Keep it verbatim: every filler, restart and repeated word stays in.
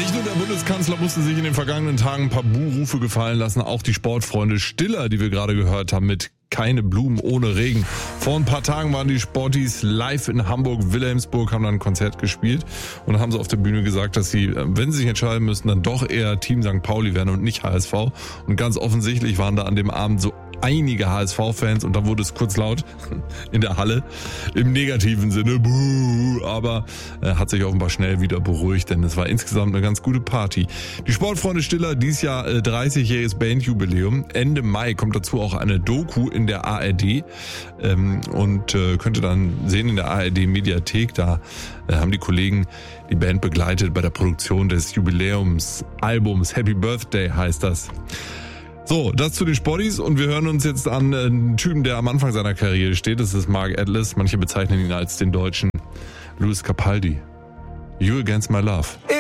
Nicht nur der Bundeskanzler musste sich in den vergangenen Tagen ein paar Buhrufe gefallen lassen, auch die Sportfreunde Stiller, die wir gerade gehört haben, mit Keine Blumen ohne Regen. Vor ein paar Tagen waren die Sporties live in Hamburg-Wilhelmsburg, haben dann ein Konzert gespielt und haben sie auf der Bühne gesagt, dass sie, wenn sie sich entscheiden müssten, dann doch eher Team Sankt Pauli werden und nicht H S V. Und ganz offensichtlich waren da an dem Abend so einige H S V-Fans und dann wurde es kurz laut in der Halle, im negativen Sinne, buh, aber äh, hat sich offenbar schnell wieder beruhigt, denn es war insgesamt eine ganz gute Party. Die Sportfreunde Stiller, dies Jahr äh, dreißigjähriges Bandjubiläum, Ende Mai kommt dazu auch eine Doku in der A R D ähm, und äh, könnt ihr dann sehen in der A R D-Mediathek, da äh, haben die Kollegen die Band begleitet bei der Produktion des Jubiläumsalbums, Happy Birthday heißt das. So, das zu den Sporties und wir hören uns jetzt an einen Typen, der am Anfang seiner Karriere steht. Das ist Mark Atlas. Manche bezeichnen ihn als den deutschen Louis Capaldi. You Against My Love.